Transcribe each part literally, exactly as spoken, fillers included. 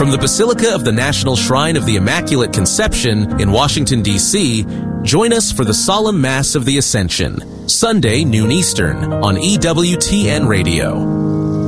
From the Basilica of the National Shrine of the Immaculate Conception in Washington, D C, join us for the Solemn Mass of the Ascension, Sunday, noon Eastern, on E W T N Radio.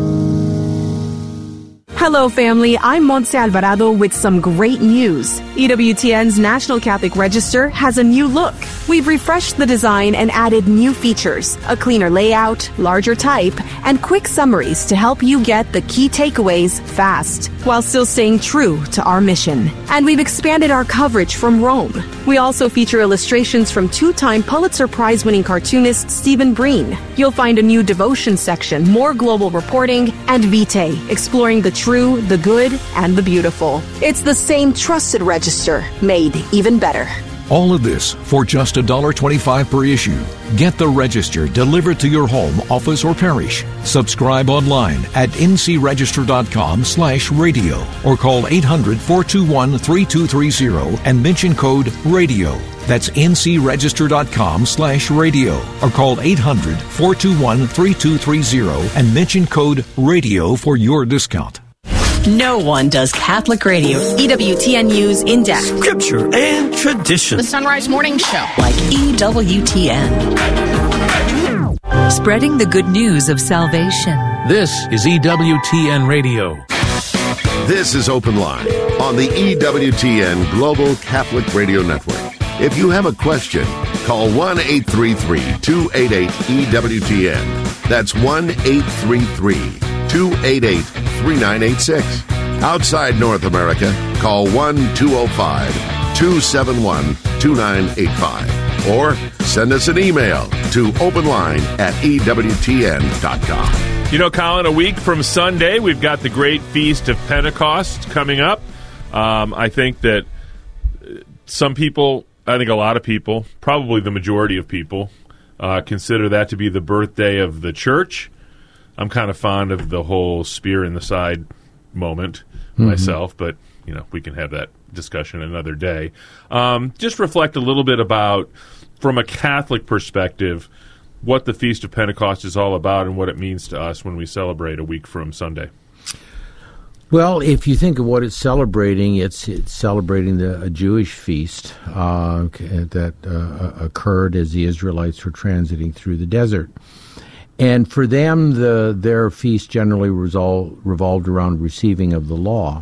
Hello, family. I'm Montse Alvarado with some great news. E W T N's National Catholic Register has a new look. We've refreshed the design and added new features, a cleaner layout, larger type, and quick summaries to help you get the key takeaways fast, while still staying true to our mission. And we've expanded our coverage from Rome. We also feature illustrations from two-time Pulitzer Prize-winning cartoonist Stephen Breen. You'll find a new devotion section, more global reporting, and Vitae, exploring the true, the good, and the beautiful. It's the same trusted register, made even better. All of this for just one dollar twenty-five per issue. Get the Register delivered to your home, office, or parish. Subscribe online at ncregister.com slash radio or call eight hundred, four two one, three two three zero and mention code RADIO. That's ncregister.com slash radio or call eight hundred, four two one, three two three zero and mention code RADIO for your discount. No one does Catholic radio. E W T N News in depth. Scripture and tradition. The Sunrise Morning Show. Like E W T N. Spreading the good news of salvation. This is E W T N Radio. This is Open Line on the E W T N Global Catholic Radio Network. If you have a question, call one eight three three, two eight eight, E W T N. That's one eight three three, two eight eight, three nine eight six. Outside North America, call one two zero five, two seven one, two nine eight five. Or send us an email to openline at E W T N dot com. You know, Colin, a week from Sunday, we've got the great Feast of Pentecost coming up. Um, I think that some people, I think a lot of people, probably the majority of people, uh, consider that to be the birthday of the church. I'm kind of fond of the whole spear in the side moment mm-hmm. myself, but, you know, we can have that discussion another day. Um, just reflect a little bit about, from a Catholic perspective, what the Feast of Pentecost is all about and what it means to us when we celebrate a week from Sunday. Well, if you think of what it's celebrating, it's, it's celebrating the, a Jewish feast uh, that uh, occurred as the Israelites were transiting through the desert. And for them, the, their feast generally resol- revolved around receiving of the law.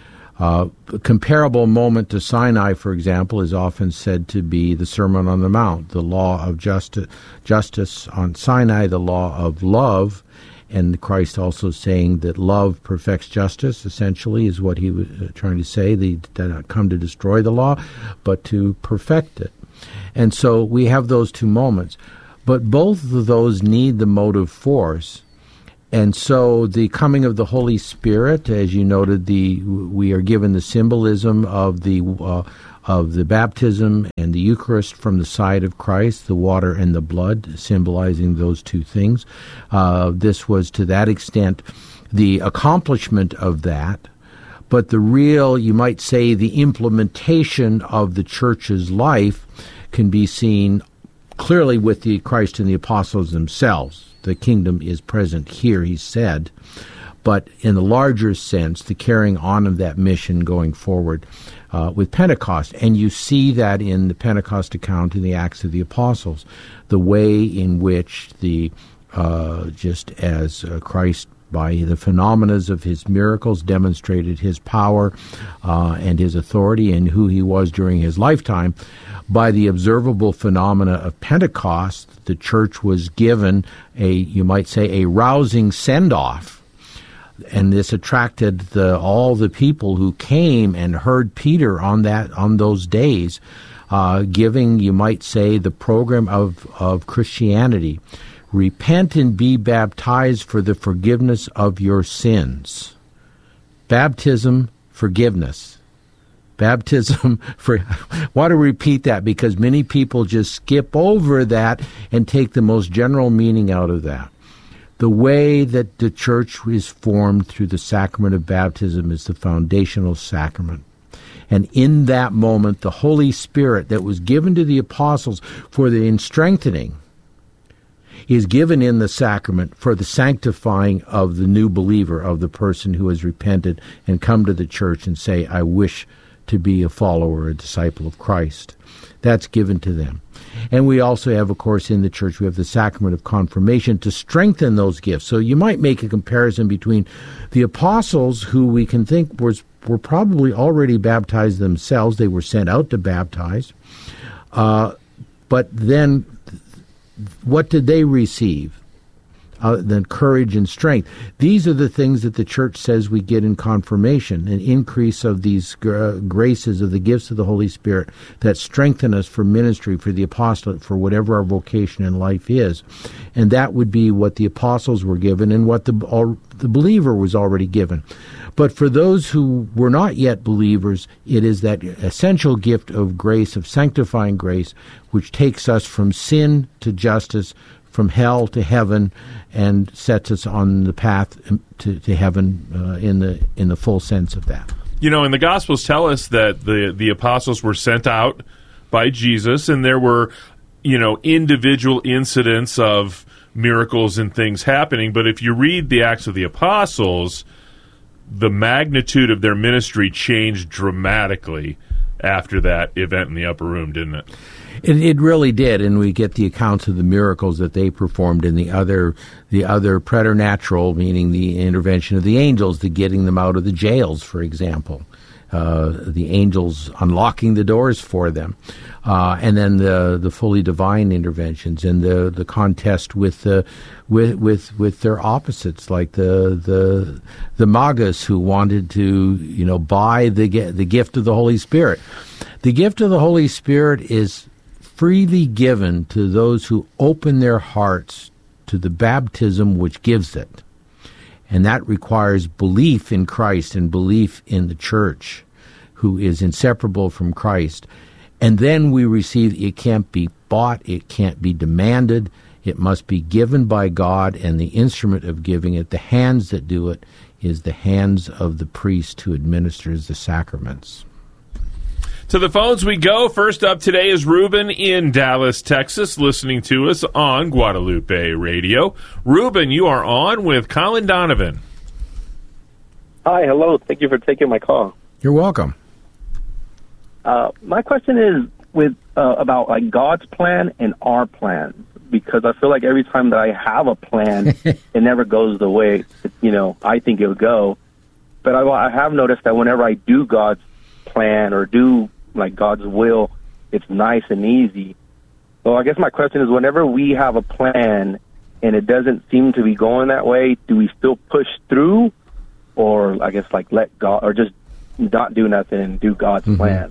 Uh, a comparable moment to Sinai, for example, is often said to be the Sermon on the Mount, the law of justice, justice on Sinai, the law of love, and Christ also saying that love perfects justice, essentially, is what he was trying to say. They did not come to destroy the law, but to perfect it. And so we have those two moments. But both of those need the motive force. And so the coming of the Holy Spirit, as you noted, the we are given the symbolism of the uh, of the baptism and the Eucharist from the side of Christ, the water and the blood, symbolizing those two things. Uh, this was, to that extent, the accomplishment of that. But the real, you might say, the implementation of the Church's life can be seen clearly with the Christ and the apostles themselves. The kingdom is present here, he said. But in the larger sense, the carrying on of that mission going forward uh, with Pentecost. And you see that in the Pentecost account in the Acts of the Apostles, the way in which the, uh, just as uh, Christ, by the phenomena of his miracles, demonstrated his power uh, and his authority and who he was during his lifetime, by the observable phenomena of Pentecost, the church was given a, you might say, a rousing send-off. And this attracted the, all the people who came and heard Peter on that on those days, uh, giving, you might say, the program of, of Christianity. Repent and be baptized for the forgiveness of your sins. Baptism, forgiveness. Baptism, for, I want to repeat that because many people just skip over that and take the most general meaning out of that. The way that the church is formed through the sacrament of baptism is the foundational sacrament. And in that moment, the Holy Spirit that was given to the apostles for the strengthening is given in the sacrament for the sanctifying of the new believer, of the person who has repented and come to the church and say, I wish to be a follower, a disciple of Christ. That's given to them. And we also have, of course, in the church, we have the sacrament of confirmation to strengthen those gifts. So you might make a comparison between the apostles, who we can think was, were probably already baptized themselves. They were sent out to baptize. Uh, but then what did they receive? Uh, then courage and strength. These are the things that the church says we get in confirmation, an increase of these gra- graces of the gifts of the Holy Spirit that strengthen us for ministry, for the apostolate, for whatever our vocation in life is. And that would be what the apostles were given and what the, all, the believer was already given. But for those who were not yet believers, it is that essential gift of grace, of sanctifying grace, which takes us from sin to justice, from hell to heaven, and sets us on the path to, to heaven uh, in the in the full sense of that. You know, and the Gospels tell us that the, the apostles were sent out by Jesus, and there were, you know, individual incidents of miracles and things happening. But if you read the Acts of the Apostles, the magnitude of their ministry changed dramatically after that event in the upper room, didn't it? It, it really did, and we get the accounts of the miracles that they performed in the other, the other preternatural, meaning the intervention of the angels, the getting them out of the jails, for example, uh, the angels unlocking the doors for them, uh, and then the the fully divine interventions and the the contest with the with with with their opposites, like the the the magus who wanted to you know buy the the gift of the Holy Spirit. The gift of the Holy Spirit is freely given to those who open their hearts to the baptism which gives it. And that requires belief in Christ and belief in the church, who is inseparable from Christ. And then we receive, it can't be bought, it can't be demanded, it must be given by God, and the instrument of giving it, the hands that do it, is the hands of the priest who administers the sacraments. To the phones we go. First up today is Ruben in Dallas, Texas, listening to us on Guadalupe Radio. Ruben, you are on with Colin Donovan. Hi, hello. Thank you for taking my call. You're welcome. Uh, my question is with uh, about like God's plan and our plan, because I feel like every time that I have a plan, it never goes the way you know I think it would go. But I, I have noticed that whenever I do God's plan or do like God's will, it's nice and easy. So I guess my question is, whenever we have a plan and it doesn't seem to be going that way, do we still push through, or I guess like let God, or just not do nothing and do God's mm-hmm. plan?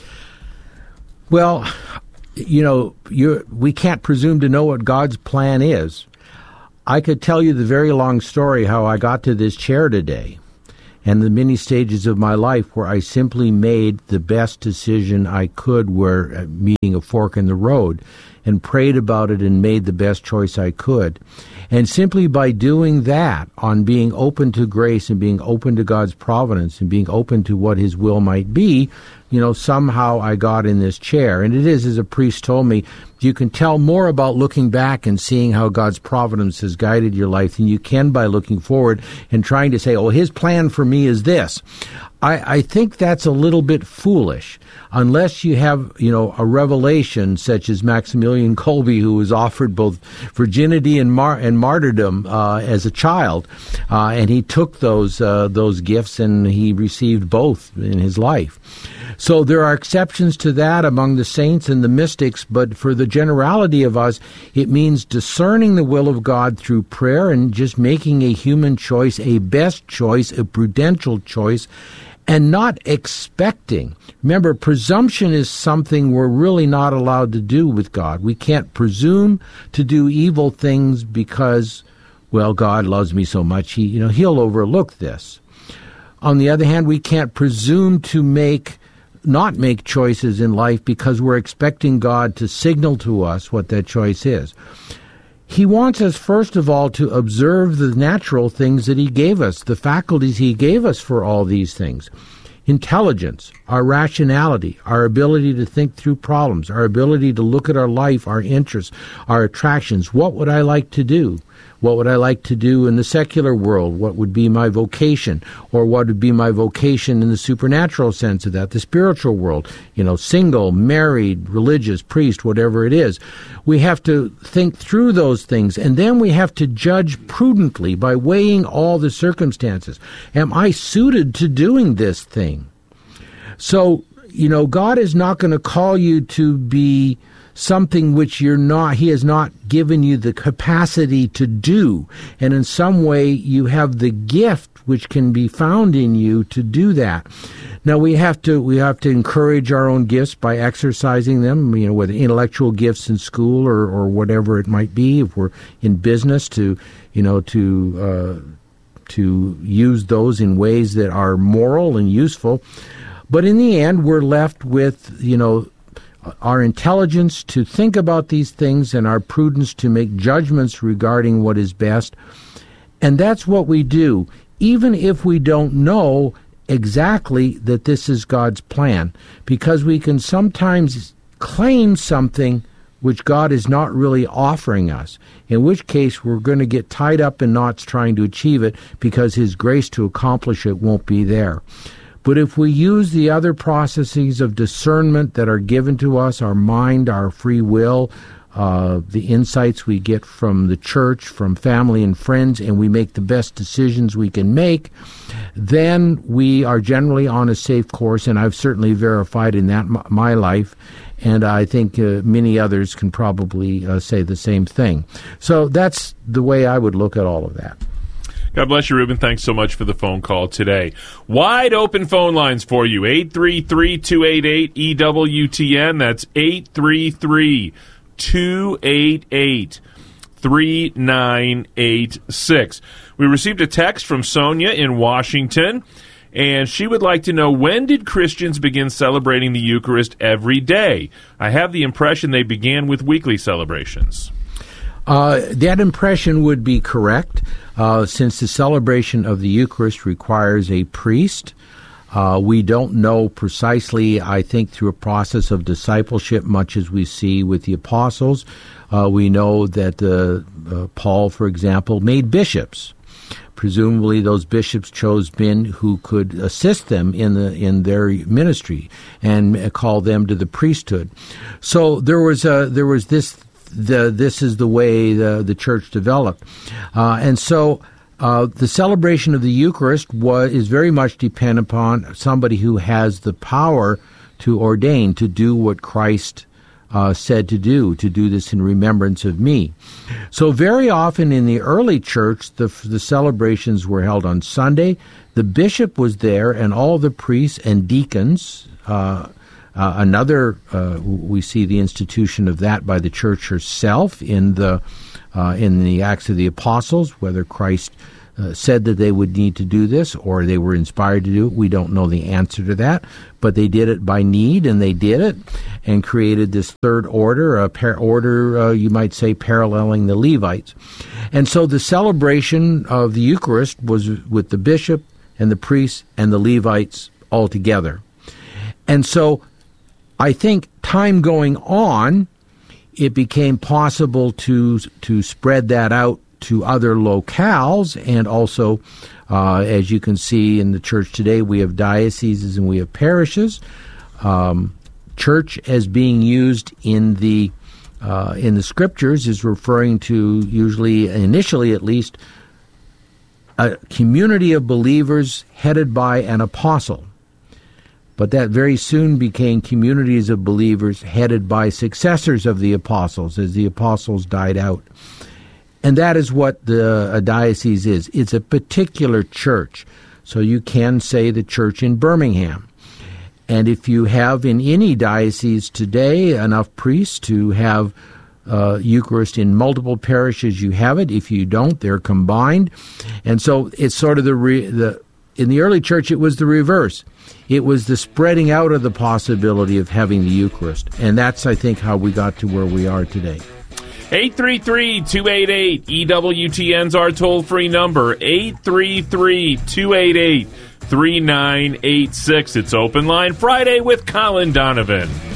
Well, you know, you're, we can't presume to know what God's plan is. I could tell you the very long story how I got to this chair today, and the many stages of my life where I simply made the best decision I could, where uh, meeting a fork in the road, and prayed about it and made the best choice I could. And simply by doing that, on being open to grace and being open to God's providence and being open to what His will might be, you know, somehow I got in this chair. And it is, as a priest told me, you can tell more about looking back and seeing how God's providence has guided your life than you can by looking forward and trying to say, oh, His plan for me is this. I, I think that's a little bit foolish, unless you have, you know, a revelation such as Maximilian Kolbe, who was offered both virginity and mar- and martyrdom uh, as a child, uh, and he took those uh, those gifts and he received both in his life. So there are exceptions to that among the saints and the mystics, but for the generality of us, it means discerning the will of God through prayer and just making a human choice, a best choice, a prudential choice, and not expecting. Remember, presumption is something we're really not allowed to do with God. We can't presume to do evil things because, well, God loves me so much, he, you know, He'll overlook this. On the other hand, we can't presume to make not make choices in life because we're expecting God to signal to us what that choice is. He wants us, first of all, to observe the natural things that He gave us, the faculties He gave us for all these things. intelligence, our rationality, our ability to think through problems, our ability to look at our life, our interests, our attractions. What would I like to do? What would I like to do in the secular world? What would be my vocation? Or what would be my vocation in the supernatural sense of that, the spiritual world? You know, single, married, religious, priest, whatever it is. We have to think through those things, and then we have to judge prudently by weighing all the circumstances. Am I suited to doing this thing? So, you know, God is not going to call you to be something which you're not, he has not given you the capacity to do. And in some way, you have the gift which can be found in you to do that. Now, we have to we have to encourage our own gifts by exercising them, you know, whether intellectual gifts in school or, or whatever it might be. If we're in business, to, you know, to uh, to use those in ways that are moral and useful. But in the end, we're left with, you know, our intelligence to think about these things and our prudence to make judgments regarding what is best. And that's what we do, even if we don't know exactly that this is God's plan, because we can sometimes claim something which God is not really offering us, in which case we're going to get tied up in knots trying to achieve it because His grace to accomplish it won't be there. But if we use the other processes of discernment that are given to us, our mind, our free will, uh, the insights we get from the church, from family and friends, and we make the best decisions we can make, then we are generally on a safe course, and I've certainly verified in that m- my life, and I think uh, many others can probably uh, say the same thing. So that's the way I would look at all of that. God bless you, Reuben. Thanks so much for the phone call today. Wide open phone lines for you. eight three three, two eight eight, E W T N. That's eight three three, two eight eight, three nine eight six. We received a text from Sonia in Washington, and she would like to know, when did Christians begin celebrating the Eucharist every day? I have the impression they began with weekly celebrations. Uh, that impression would be correct, uh, since the celebration of the Eucharist requires a priest. Uh, we don't know precisely, I think, through a process of discipleship, much as we see with the apostles. Uh, we know that uh, uh, Paul, for example, made bishops. Presumably, those bishops chose men who could assist them in the in their ministry and call them to the priesthood. So there was a, there was this. The, this is the way the, the church developed. Uh, and so uh, the celebration of the Eucharist was, is very much dependent upon somebody who has the power to ordain, to do what Christ uh, said to do, to do this in remembrance of me. So very often in the early church, the, the celebrations were held on Sunday. The bishop was there, and all the priests and deacons, uh Uh, another, uh, we see the institution of that by the church herself in the uh, in the Acts of the Apostles, whether Christ uh, said that they would need to do this or they were inspired to do it. We don't know the answer to that, but they did it by need, and they did it and created this third order, a par- order, uh, you might say, paralleling the Levites. And so the celebration of the Eucharist was with the bishop and the priests and the Levites all together. And so I think time going on, it became possible to to spread that out to other locales, and also, uh, as you can see in the church today, we have dioceses and we have parishes. Um, church as being used in the uh, in the scriptures is referring to, usually, initially at least, a community of believers headed by an apostle. But that very soon became communities of believers headed by successors of the apostles as the apostles died out. And that is what the, a diocese is. It's a particular church. So you can say the church in Birmingham. And if you have in any diocese today enough priests to have uh, Eucharist in multiple parishes, you have it. If you don't, they're combined. And so it's sort of the re, the in the early church, it was the reverse. It was the spreading out of the possibility of having the Eucharist. And that's, I think, how we got to where we are today. eight three three, two eight eight, E W T N's our toll-free number, eight three three, two eight eight, three nine eight six. It's Open Line Friday with Colin Donovan.